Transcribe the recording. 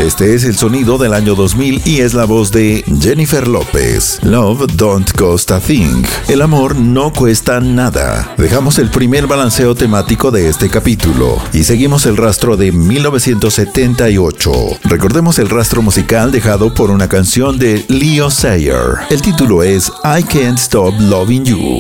Este es el sonido del año 2000 y es la voz de Jennifer López. Love don't cost a thing. El amor no cuesta nada. Dejamos el primer balanceo temático de este capítulo y seguimos el rastro de 1978. Recordemos el rastro musical dejado por una canción de Leo Sayer. El título es I Can't Stop Loving You.